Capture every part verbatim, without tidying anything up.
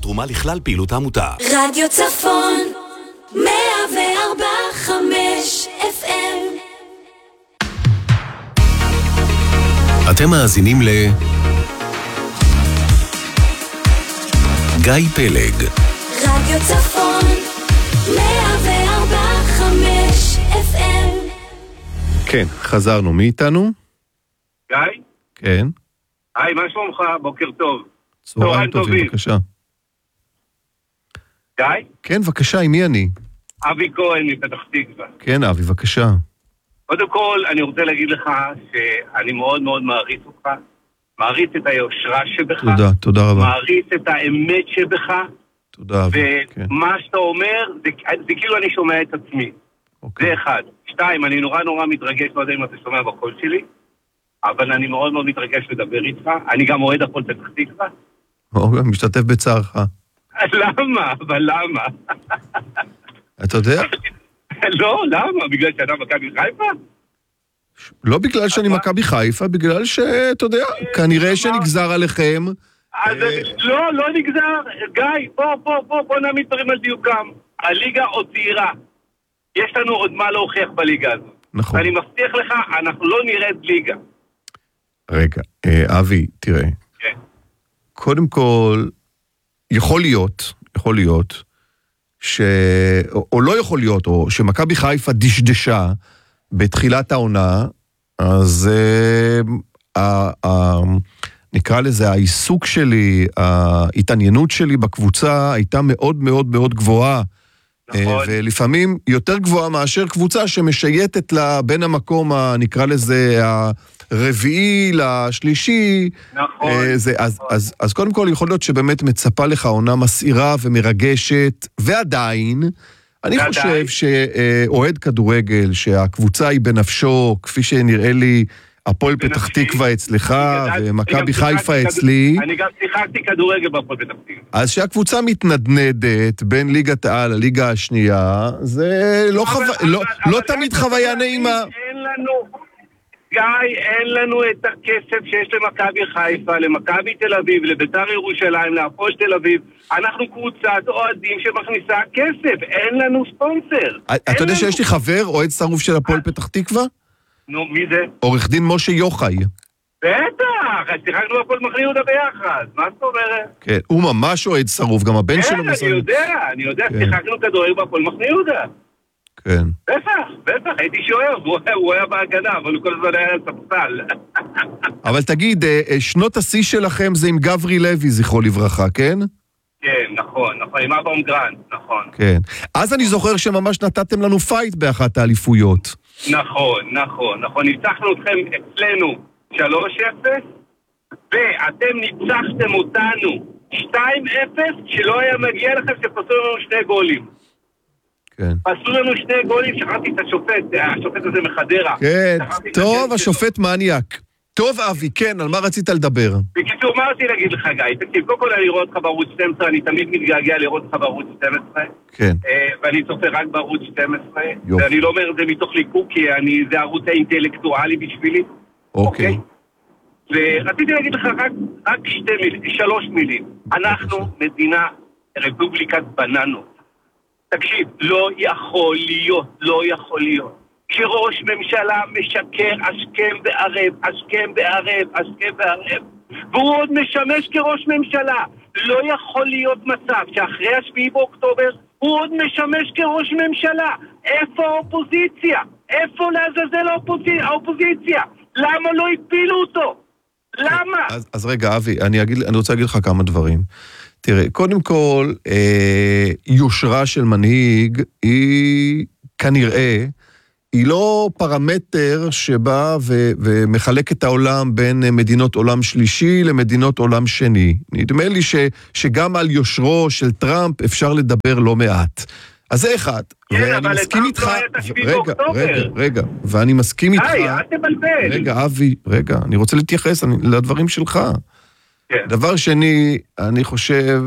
תרומה לכלל פעילות העמותה. רדיו צפון מאה וארבע חמש אף אם. אתם מאזינים ל גיא פלג. רדיו צפון מאה וארבע חמש אף אם. כן, חזרנו. מי איתנו? גיא? כן. היי, מה שלומך? בוקר טוב. צהריים טובים, בבקשה. גיא? כן, בבקשה, עם מי אני? אבי כהן מפתח תקווה. כן, אבי, בבקשה. קודם כל, אני רוצה להגיד לך שאני מאוד מאוד מעריץ אותך, מעריץ את היושרה שבך, תודה, תודה רבה. מעריץ את האמת שבך, תודה, אבי. ומה כן. שאתה אומר, זה, זה כאילו אני שומע את עצמי. אוקיי. זה אחד. שתיים, אני נורא נורא מתרגש, לא יודע אם אתה שומע בקול שלי, אבל אני מאוד מאוד מתרגש לדבר איתך. אני גם אוהד הפועל פתח תקווה. אוקיי, משתתף בצערך. למה? אבל למה? אתה יודע? לא, למה? בגלל שאתה מכבי חיפה? לא בגלל שאני מכבי חיפה, בגלל שאתה יודע, כנראה שנגזר עליכם. אז לא, לא נגזר. גיא, בוא, בוא, בוא, בוא נעמיד דברים על דיוקם. הליגה עוד צעירה. יש לנו עוד מה להוכיח בליגה הזו. נכון. ואני מבטיח לך, אנחנו לא נרד ליגה. רגע, אבי, תראה. כן. קודם כל, יכול להיות, יכול להיות, ש... או, או לא יכול להיות, או שמכבי חיפה דשדשה בתחילת העונה, אז uh, uh, uh, נקרא לזה, העיסוק שלי, ההתעניינות שלי בקבוצה הייתה מאוד מאוד מאוד גבוהה. נכון. ולפעמים יותר גבוהה מאשר קבוצה שמשייטת לה בין המקום, נקרא לזה, הרביעי לשלישי. נכון. זה, אז, נכון. אז, אז קודם כל יכול להיות שבאמת מצפה לך עונה מסעירה ומרגשת, ועדיין, אני ועדיין. חושב שאוהד כדורגל, שהקבוצה היא בנפשו, כפי שנראה לי, הפועל פתח תקווה אצלך, ומכבי חיפה אצלי. אני גם שיחקתי כדורגל בהפועל פתח תקווה. אז שהקבוצה מתנדנדת בין ליגת העל לליגה השנייה, זה לא תמיד חוויה נעימה. אין לנו, גיא, אין לנו את הכסף שיש למכבי חיפה, למכבי תל אביב, לביתר ירושלים, להפועל תל אביב. אנחנו קבוצת אוהדים שמכניסה כסף, אין לנו ספונסר. אתה יודע שיש לי חבר, אוהד שרוף של הפועל פתח תקווה? נו, מי זה? עורך דין משה יוחאי. בטח, שיחקנו הפועל מחנה יהודה ביחד, מה זאת אומרת? כן, הוא ממש אוהד שרוף, גם הבן שלו כן, אני יודע, אני יודע, שיחקנו כדורגל בהפועל מחנה יהודה. כן. בטח, בטח, הייתי שוער, הוא היה בהגנה, אבל הוא כל הזמן היה ספסל. אבל תגיד, שנות השיא שלכם זה עם גברי לוי, זכרו לברכה, כן? כן, נכון, נכון, עם אברהם גרנט, נכון. כן. אז אני זוכר שממש נתתם לנו פייט באחת האליפויות. נכון, נכון, נכון. ניצחנו אתכם אצלנו שלוש אפס, ואתם ניצחתם אותנו שתיים אפס, שלא היה מגיע לכם שפסו לנו שני גולים. כן. פסו לנו שני גולים, שכחתי את השופט, השופט הזה מחדרה. כן, טוב, השופט מניאק. טוב, אבי, כן, על מה רצית לדבר? בקיצור, מה רציתי להגיד לך, גיא? תקשיב, קודם כל אני רואה אותך בערוץ שתים עשרה, אני תמיד מתגעגע לראות אותך בערוץ שתים עשרה. כן. ואני צופה רק בערוץ שתים עשרה. ואני לא אומר את זה מתוך ליכוד, כי זה הערוץ האינטלקטואלי בשבילי. אוקיי. ורציתי להגיד לך רק, רק שתי מילים, שלוש מילים. אנחנו מדינה, רפובליקת בננות. תקשיב, לא יכול להיות, לא יכול להיות. כראש ממשלה משקר השכם וערב, השכם וערב, השכם וערב, והוא עוד משמש כראש ממשלה. לא יכול להיות מצב שאחרי השביעי באוקטובר הוא עוד משמש כראש ממשלה. איפה האופוזיציה? איפה לעזאזל האופוזיציה? למה לא הפילו אותו? למה? אז, אז רגע, אבי, אני, אגיד, אני רוצה להגיד לך כמה דברים. תראה, קודם כל, אה, יושרה של מנהיג היא כנראה, היא לא פרמטר שבא ו- ומחלק את העולם בין מדינות עולם שלישי למדינות עולם שני. נדמה לי ש- שגם על יושרו של טראמפ אפשר לדבר לא מעט. אז זה אחד. כן, אבל לטראמפ לא היה תשביעי באוקטובר. רגע, רגע, ואני מסכים איתך. די, אל תבלבל. רגע, אבי, רגע, אני רוצה להתייחס אני, לדברים שלך. כן. דבר שני, אני חושב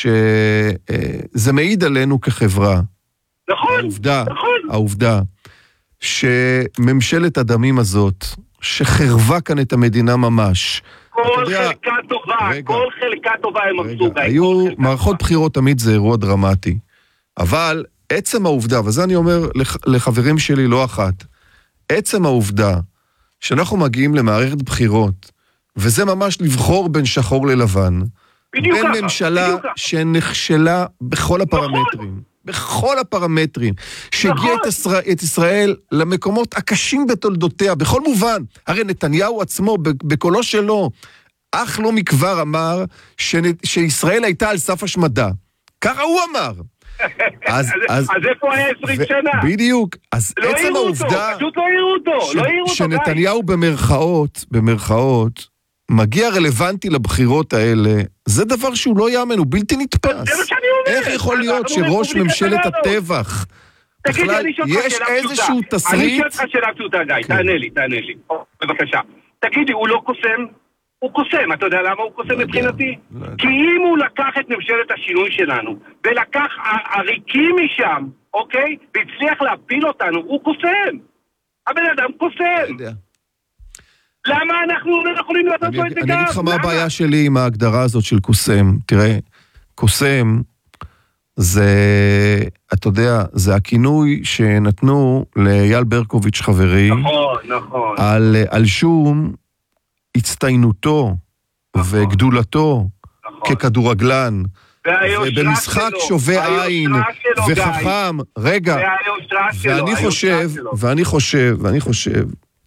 שזה מעיד עלינו כחברה. נכון, העובדה, נכון. העובדה שממשלת הדמים הזאת, שחרבה כאן את המדינה ממש, כל יודע, חלקה טובה, רגע, כל חלקה טובה הם רגע, עשו. גיא, היו כל חלקה מערכות טובה. בחירות תמיד זה אירוע דרמטי, אבל עצם העובדה, וזה אני אומר לח, לחברים שלי לא אחת, עצם העובדה שאנחנו מגיעים למערכת בחירות, וזה ממש לבחור בין שחור ללבן, בדיוק בין ככה, ממשלה בדיוק ככה. שנכשלה בכל הפרמטרים, בכל הפרמטרים, שהגיעה נכון. את, ישראל, את ישראל למקומות הקשים בתולדותיה, בכל מובן. הרי נתניהו עצמו, בקולו שלו, אך לא מכבר אמר ש, שישראל הייתה על סף השמדה. ככה הוא אמר. אז, אז, אז איפה היה עשרים שנה? בדיוק. אז לא עצם העירו העובדה... אותו, פשוט לא העירו אותו, ש, לא העירו אותו. שנתניהו במרכאות, במרכאות, מגיע רלוונטי לבחירות האלה, זה דבר שהוא לא יאמן, הוא בלתי נתפס. זה מה שאני אומר. איך יכול להיות אנחנו שראש רפובליקת ממשלת בננות. הטבח, תגיד, בכלל, אני שואל אותך יש שאלה איזשהו פשוטה. אני תסריט... שואל אותך שאלה פשוטה, גיא, תענה לי, תענה לי. בבקשה. תגידי, הוא לא קוסם? הוא קוסם, אתה יודע למה הוא קוסם מבחינתי? כי אם הוא לקח את ממשלת השינוי שלנו, ולקח עריקים משם, אוקיי? והצליח להפיל אותנו, הוא קוסם. הבן אדם קוסם. למה אנחנו לא יכולים לעשות אני פה את זה גם? אני אגיד לך מה למה? הבעיה שלי עם ההגדרה הזאת של קוסם. תראה, קוסם זה, אתה יודע, זה הכינוי שנתנו לאייל ברקוביץ' חברי, נכון, נכון. על, על שום הצטיינותו נכון. וגדולתו נכון. ככדורגלן, והיושרה ובמשחק שלו, שובה עין היושרה שלו, גיא. וחכם, רגע, והיושרה שלו, ואני היושרה חושב, שלו. ואני חושב, ואני חושב,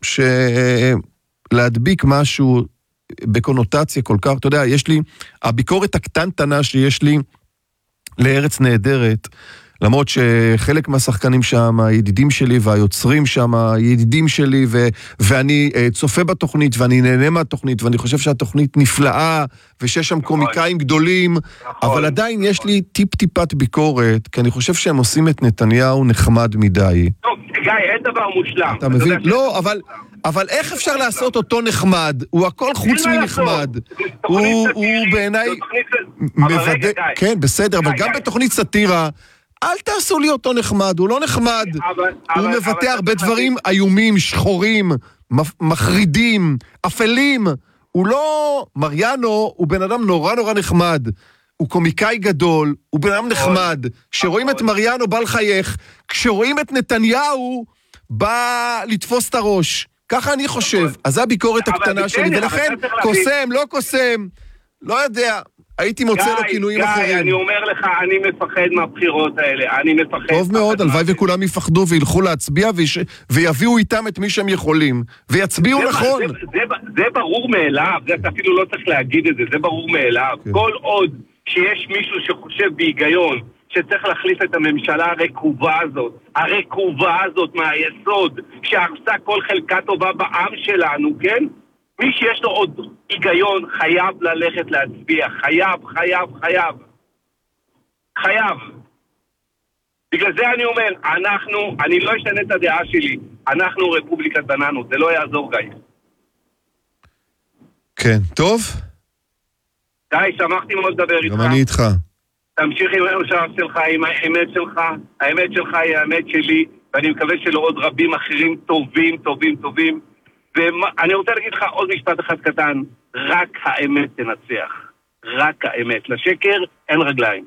שלהדביק משהו בקונוטציה כל כך, אתה יודע, יש לי, הביקורת הקטנטנה שיש לי לארץ נהדרת, למרות שחלק מהשחקנים שם, הידידים שלי והיוצרים שם, הידידים שלי, ו- ואני uh, צופה בתוכנית, ואני נהנה מהתוכנית, ואני חושב שהתוכנית נפלאה, ושיש שם קומיקאים גדולים, אבל עדיין יש לי טיפ-טיפת ביקורת, כי אני חושב שהם עושים את נתניהו נחמד מדי. טוב, גיא, אין דבר מושלם. אתה מבין? לא, אבל... אבל איך אפשר לעשות אותו נחמד? הוא הכל חוץ מנחמד. הוא בעיניי מוודא... כן, בסדר, אבל גם בתוכנית סאטירה, אל תעשו לי אותו נחמד, הוא לא נחמד. הוא מבטא הרבה דברים איומים, שחורים, מחרידים, אפלים. הוא לא... מריאנו הוא בן אדם נורא נורא נחמד. הוא קומיקאי גדול, הוא בן אדם נחמד. כשרואים את מריאנו בא לחייך, כשרואים את נתניהו בא לתפוס את הראש. ככה אני חושב, אז זה הביקורת הקטנה שלי, ולכן קוסם, לא קוסם, לא יודע, הייתי מוצא לו כינויים אחרים. גיא, אני אומר לך, אני מפחד מהבחירות האלה, אני מפחד... טוב מאוד, הלוואי וכולם יפחדו וילכו להצביע, ויביאו איתם את מי שהם יכולים, ויצביעו נכון. זה ברור מאליו, אתה אפילו לא צריך להגיד את זה, זה ברור מאליו. כל עוד שיש מישהו שחושב בהיגיון, שצריך להחליף את הממשלה הרקובה הזאת, הרקובה הזאת מהיסוד, שהרסה כל חלקה טובה בעם שלנו, כן? מי שיש לו עוד היגיון חייב ללכת להצביע, חייב, חייב, חייב. חייב. בגלל זה אני אומר, אנחנו, אני לא אשנה את הדעה שלי, אנחנו רפובליקת בננות, זה לא יעזור גיא. כן, טוב. די, שמחתי מאוד לדבר איתך. גם אני איתך. תמשיך עם היושר שלך, עם האמת שלך, האמת שלך היא האמת שלי, ואני מקווה שלעוד רבים אחרים טובים, טובים, טובים. ואני רוצה להגיד לך עוד משפט אחד קטן, רק האמת תנצח. רק האמת. לשקר אין רגליים.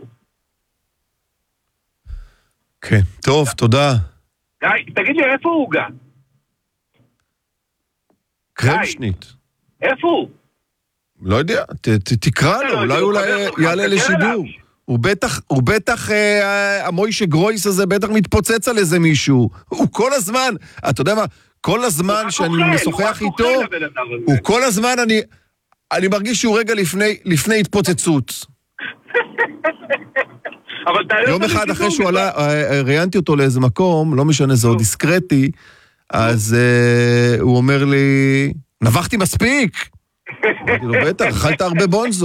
כן, טוב, תודה. גיא, תגיד לי, איפה הוא גא? קרמשנית. איפה הוא? לא יודע, תקרא לו, אולי אולי יעלה לשידור. הוא בטח, הוא בטח, המוישה גרויס הזה בטח מתפוצץ על איזה מישהו. הוא כל הזמן, אתה יודע מה, כל הזמן שאני משוחח איתו, הוא כל הזמן, אני, אני מרגיש שהוא רגע לפני, לפני התפוצצות. יום אחד אחרי שהוא עלה, ראיינתי אותו לאיזה מקום, לא משנה, זה עוד דיסקרטי, אז הוא אומר לי, נבחתי מספיק. אמרתי לו, בטח, אכלת הרבה בונזו.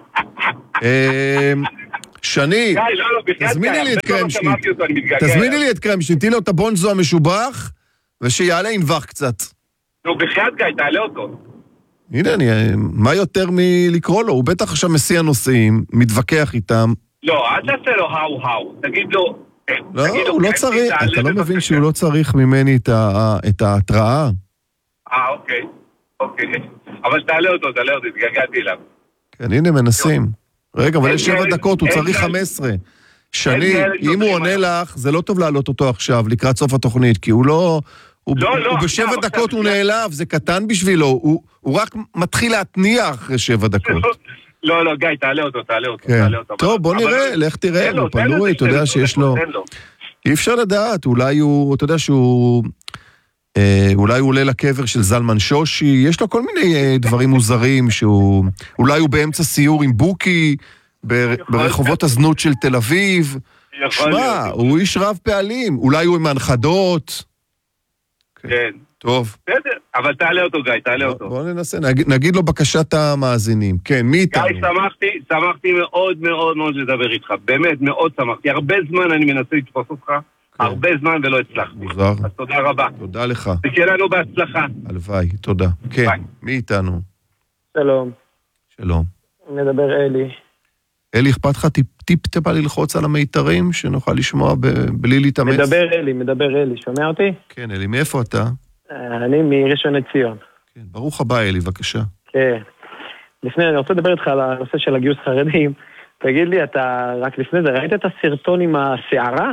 שני, תזמיני לי את קרמשניט, תזמיני לי את קרמשניט, תהי לו את הבונזו המשובח, ושיעלה ינבח קצת. נו, בחייאת גיא, תעלה אותו. הנה, אני, מה יותר מלקרוא לו? הוא בטח עכשיו מסיע נוסעים, מתווכח איתם. לא, אל תעשה לו האו האו, תגיד לו... לא, הוא לא צריך, אתה לא מבין שהוא לא צריך ממני את ההתראה? אה, אוקיי. אוקיי. אבל תעלה אותו, תעלה אותו, התגעגעתי אליו. כן, הנה מנסים. רגע, אבל אין יש שבע כאלה- דקות, הוא אין צריך כאלה- חמש עשרה. שני, כאלה אם הוא דוברים עונה היום. לך, זה לא טוב להעלות אותו עכשיו, לקראת סוף התוכנית, כי הוא לא... הוא, לא, לא, הוא עכשיו, בשבע עכשיו, דקות הוא עכשיו. נעלב, זה קטן בשבילו, הוא, הוא רק מתחיל להתניע אחרי שבע דקות. לא, לא, גיא, תעלה אותו, תעלה אותו, כן. תעלה אותו. טוב, בוא אבל- נראה, לך תראה, תן לו, הוא תן לו פנוי, את אתה יודע זה, שיש לו... תן לו. אי אפשר לדעת, אולי הוא, אתה יודע שהוא... אה, אולי הוא עולה לקבר של זלמן שושי, יש לו כל מיני אה, דברים מוזרים שהוא... אולי הוא באמצע סיור עם בוקי בר, ברחובות הזנות של תל אביב. יכול שמע, להיות. הוא איש רב פעלים, אולי הוא עם הנכדות. כן. טוב, בסדר, אבל תעלה אותו, גיא, תעלה בוא, אותו. בוא ננסה, נגיד, נגיד לו בקשת המאזינים. כן, מי גיא, איתנו? שמחתי, שמחתי מאוד מאוד מאוד לדבר איתך. באמת, מאוד שמחתי. הרבה זמן אני מנסה לתפוס אותך. הרבה זמן ולא הצלחתי. מוזר. אז תודה רבה. תודה לך, ושיהיה לנו בהצלחה. הלוואי, תודה. כן, ביי. מי איתנו? שלום, שלום. מדבר אלי. אלי, אכפת לך טיפ, טיפ טיפה ללחוץ על המיתרים, שנוכל לשמוע ב- בלי להתאמץ? מדבר אלי, מדבר אלי, שומע אותי? כן, אלי, מאיפה אתה? אה, אני מראשון לציון. כן, ברוך הבא, אלי, בבקשה. כן. לפני, אני רוצה לדבר איתך על הנושא של הגיוס חרדים. תגיד לי, אתה רק לפני זה, ראית את הסרטון עם השערה?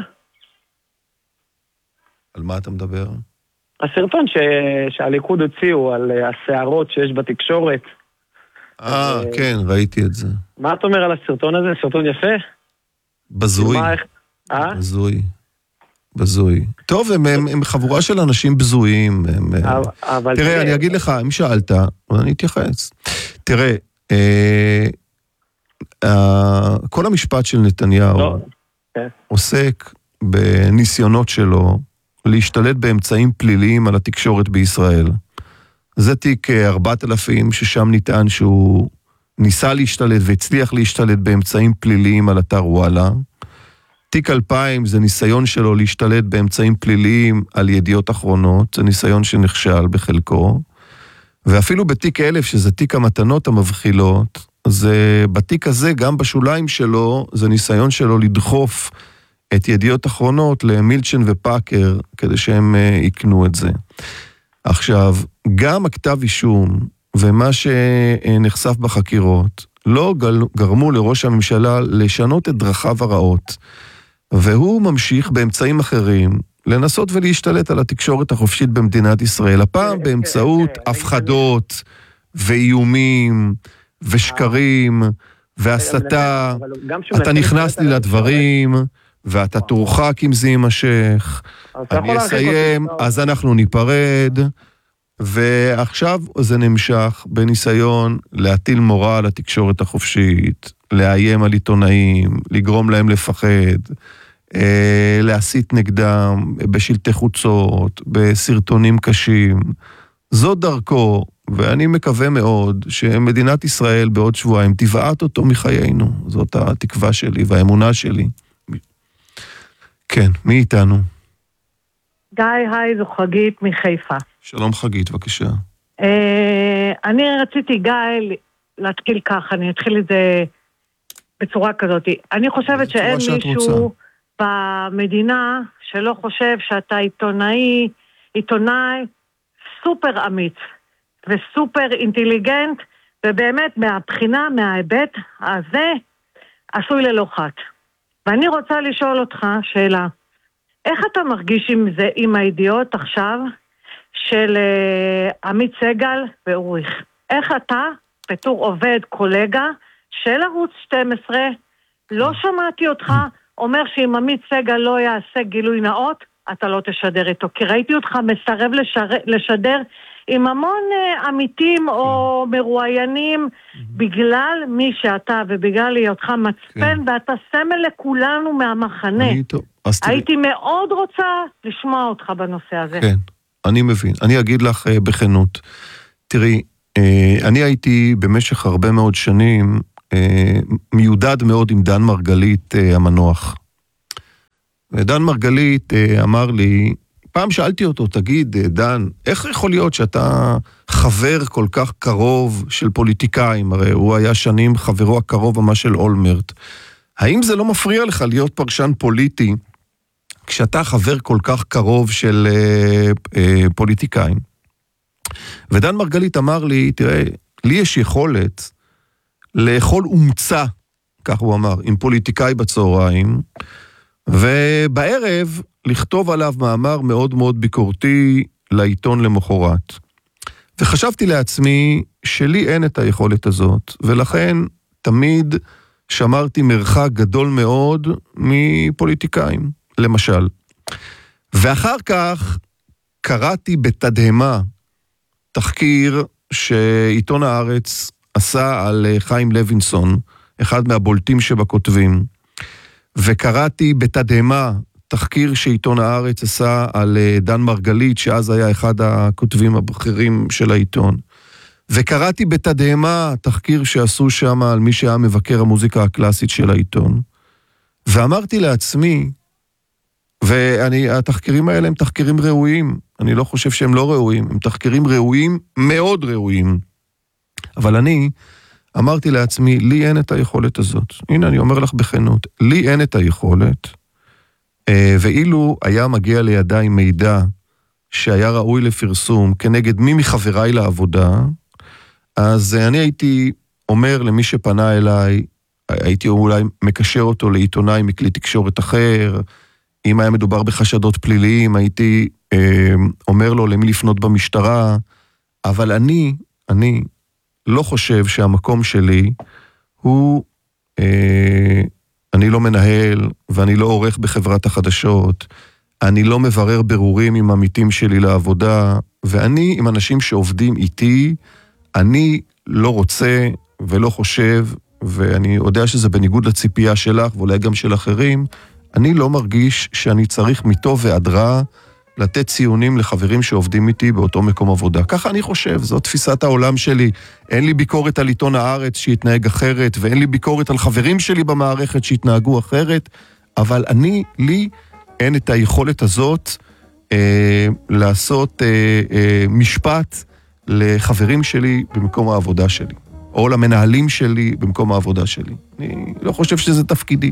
על מה אתה מדבר? הסרטון ש... שהליכוד הוציאו על אה, השערות שיש בתקשורת. אה, כן, ראיתי את זה. מה אתה אומר על הסרטון הזה? סרטון יפה? בזוי. מה, איך... אה? בזוי. בזוי. טוב, הם, הם, הם חבורה של אנשים בזויים. הם, אבל- אבל תראה, אני אגיד לך, אם שאלת, אני אתייחס. תראה, אה, אה, כל המשפט של נתניהו לא. כן. עוסק בניסיונות שלו להשתלט באמצעים פליליים על התקשורת בישראל. זה תיק ארבעת אלפים ששם נטען שהוא ניסה להשתלט והצליח להשתלט באמצעים פליליים על אתר וואלה. תיק אלפיים זה ניסיון שלו להשתלט באמצעים פליליים על ידיעות אחרונות, זה ניסיון שנכשל בחלקו. ואפילו בתיק אלף, שזה תיק המתנות המבחילות, זה בתיק הזה, גם בשוליים שלו, זה ניסיון שלו לדחוף את ידיעות אחרונות למילצ'ן ופאקר, כדי שהם uh, יקנו את זה. עכשיו, גם הכתב אישום ומה שנחשף בחקירות, לא גרמו לראש הממשלה לשנות את דרכיו הרעות, והוא ממשיך באמצעים אחרים לנסות ולהשתלט על התקשורת החופשית במדינת ישראל, הפעם כן, באמצעות כן, כן. הפחדות ואיומים ושקרים והסתה. אבל גם שהוא אתה מנסה נכנס להשתלט לי על לדברים, ואתה תורחק אם זה יימשך. אז אתה יכול אני להרחיק אסיים, אותי. אז אנחנו ניפרד, ועכשיו זה נמשך בניסיון להטיל מורא על התקשורת החופשית, לאיים על עיתונאים, לגרום להם לפחד, אה, להסית נגדם בשלטי חוצות, בסרטונים קשים. זו דרכו, ואני מקווה מאוד שמדינת ישראל בעוד שבועיים תבעט אותו מחיינו. זאת התקווה שלי והאמונה שלי. כן, מי איתנו? גיא, היי, זו חגית מחיפה. שלום חגית, בבקשה. אה, אני רציתי, גיא, להתחיל ככה, אני אתחיל את זה בצורה כזאת. אני חושבת בצורה שאין שאת מישהו במדינה שלא חושב שאתה עיתונאי, עיתונאי סופר אמיץ וסופר אינטליגנט, ובאמת מהבחינה, מההיבט הזה, עשוי ללא חת. ואני רוצה לשאול אותך שאלה, איך אתה מרגיש עם זה, עם הידיעות עכשיו של uh, עמית סגל ואוריך? איך אתה, בתור עובד, קולגה של ערוץ שתים עשרה, לא שמעתי אותך אומר שאם עמית סגל לא יעשה גילוי נאות, אתה לא תשדר איתו, כי ראיתי אותך מסרב לשר... לשדר עם המון uh, עמיתים או מרואיינים, בגלל מי שאתה ובגלל היותך מצפן, ואתה סמל לכולנו מהמחנה. אני איתו. אז תראי, הייתי מאוד רוצה לשמוע אותך בנושא הזה. כן, אני מבין. אני אגיד לך uh, בכנות. תראי, uh, אני הייתי במשך הרבה מאוד שנים uh, מיודד מאוד עם דן מרגלית uh, המנוח. ודן מרגלית uh, אמר לי, פעם שאלתי אותו, תגיד, דן, איך יכול להיות שאתה חבר כל כך קרוב של פוליטיקאים? הרי הוא היה שנים חברו הקרוב ממש של אולמרט. האם זה לא מפריע לך להיות פרשן פוליטי, כשאתה חבר כל כך קרוב של אה, אה, פוליטיקאים? ודן מרגלית אמר לי, תראה, לי יש יכולת לאכול אומצה, כך הוא אמר, עם פוליטיקאי בצהריים, ובערב לכתוב עליו מאמר מאוד מאוד ביקורתי לעיתון למחרת. וחשבתי לעצמי שלי אין את היכולת הזאת, ולכן תמיד שמרתי מרחק גדול מאוד מפוליטיקאים, למשל. ואחר כך קראתי בתדהמה תחקיר שעיתון הארץ עשה על חיים לוינסון, אחד מהבולטים שבכותבים, וקראתי בתדהמה תחקיר שעיתון הארץ עשה על דן מרגלית, שאז היה אחד הכותבים הבכירים של העיתון. וקראתי בתדהמה תחקיר שעשו שם על מי שהיה מבקר המוזיקה הקלאסית של העיתון. ואמרתי לעצמי, והתחקירים האלה הם תחקירים ראויים, אני לא חושב שהם לא ראויים, הם תחקירים ראויים, מאוד ראויים. אבל אני אמרתי לעצמי, לי אין את היכולת הזאת. הנה, אני אומר לך בכנות, לי אין את היכולת, ואילו היה מגיע לידיי מידע שהיה ראוי לפרסום כנגד מי מחבריי לעבודה, אז אני הייתי אומר למי שפנה אליי, הייתי אולי מקשר אותו לעיתונאי מכלי תקשורת אחר, אם היה מדובר בחשדות פליליים, הייתי אה, אומר לו למי לפנות במשטרה, אבל אני, אני לא חושב שהמקום שלי הוא, אה, אני לא מנהל ואני לא עורך בחברת החדשות, אני לא מברר ברורים עם עמיתים שלי לעבודה, ואני עם אנשים שעובדים איתי, אני לא רוצה ולא חושב, ואני יודע שזה בניגוד לציפייה שלך ואולי גם של אחרים, אני לא מרגיש שאני צריך מטוב ועד רע לתת ציונים לחברים שעובדים איתי באותו מקום עבודה. ככה אני חושב, זו תפיסת העולם שלי. אין לי ביקורת על עיתון הארץ שהתנהג אחרת, ואין לי ביקורת על חברים שלי במערכת שהתנהגו אחרת, אבל אני, לי, אין את היכולת הזאת אה, לעשות אה, אה, משפט לחברים שלי במקום העבודה שלי, או למנהלים שלי במקום העבודה שלי. אני לא חושב שזה תפקידי.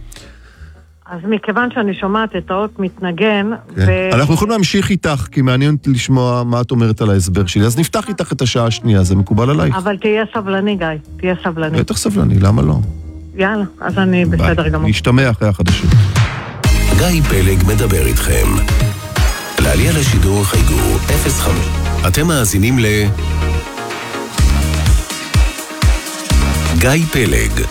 אז מכיוון שאני שומעת את האות מתנגן, כן. ו... אנחנו יכולים להמשיך איתך, כי מעניין לשמוע מה את אומרת על ההסבר שלי. אז נפתח איתך את השעה השנייה, זה מקובל עלייך? אבל תהיה סבלני, גיא, תהיה סבלני. בטח סבלני, למה לא? יאללה, אז אני בסדר גמור. נשתמע אחרי החדשות. גיא פלג מדבר איתכם. לעלייה לשידור חייגו אפס חמש. אתם מאזינים ל... גיא פלג